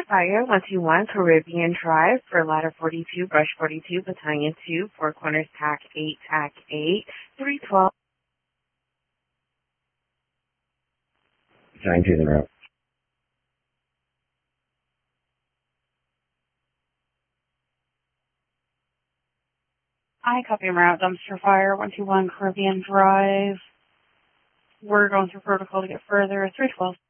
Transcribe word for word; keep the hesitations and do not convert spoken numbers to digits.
Fire, one two one Caribbean Drive for Ladder forty-two, Brush forty-two, Battalion two, Four Corners, T A C eight, T A C eight, three twelve. Battalion two is en route. I copy en route. Dumpster fire, one two one Caribbean Drive. We're going through protocol to get further. three twelve.